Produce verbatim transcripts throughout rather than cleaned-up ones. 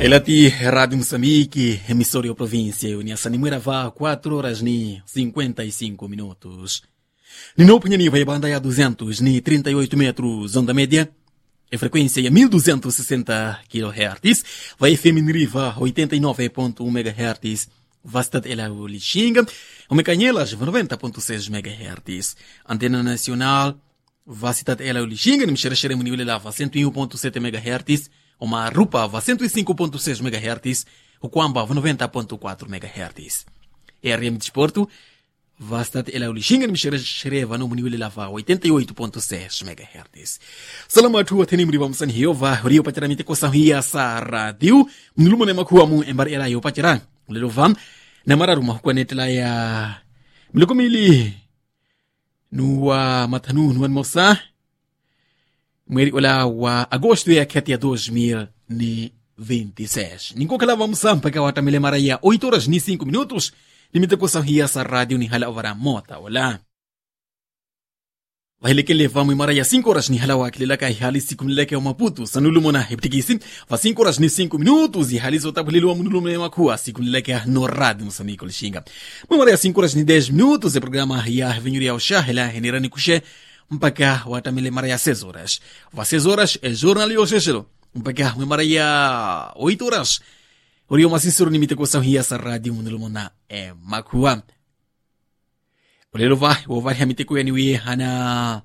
Elati Rádio Moçambique, emissora da província, Uniação Nimueravá, quatro horas ni cinquenta e cinco minutos. Nino Pinhani vai banda a duzentos ni trinta e oito metros, onda média, e frequência a mil duzentos e sessenta kilohertz, vai F M Niriva oitenta e nove ponto um megahertz, Vastad ela o Lixinga, o Mecanhelas noventa ponto seis megahertz, Antena Nacional, Vastad ela o Lixinga, Nimxerexere Muniule Lava cento e um ponto sete megahertz, uma Rupa va cento e cinco ponto seis megahertz, o Quamba va noventa ponto quatro megahertz. R M Desporto, Vastad ela o Lixinga, Nimxerexere no Muniule Lava oitenta e oito ponto seis megahertz. Salamatu atenim ribam san hiova, rio pacharamite kosahia sa radio, mnulumo nema kuamu embar ela yo pacharan. Lelo vam, namara rumah kwanetela ya mlukumili nuwa matanu nuan mosa. Mweri wala wa agosto ya kati ya dois mil e vinte e seis. Ninko kala vamos sampa ka watamile maraya oito horas ni cinco minutos. Limita ko sa hiya sa radio ni hala wara mota wala. Vahileke levamos maraya cinco horas ni hala wakilila ka hali siku nileke wa Maputo. Sanulu mona heptikisi. Va cinco horas ni cinco minutos e hali sota bulilu wa munulu mene makua siku nileke no radio Moçambique lishinga. Maraya cinco horas ni dez minutos e programa ya venyuri ya usha hela henirani kushe. Mpaka watamile maraya seis horas. Va seis horas é jornal e oxexelo. Mpaka maraya oito horas. Orio masinsuru ni mite ko sa hiya sa radio munulu mona e makua. Olelo vai, o vai hamite ko anyway hana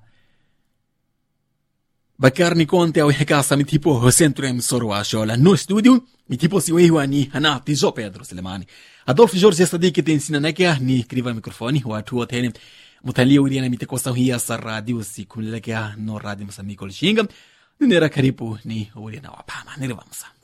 Bakar ni konte au hekasa mi tipo centro emissoro a shola no studio mi tipo si wehwani hana tizo Pedro Selemani. Adolfo Jorge Estadi que te ensina naquela ni escreva microfone o atu otene mutalia uriana mi te kosa hiya sa radio si kunleka no radio Moçambique lishinga. Nera karibu ni uriana wapama nirvamsa.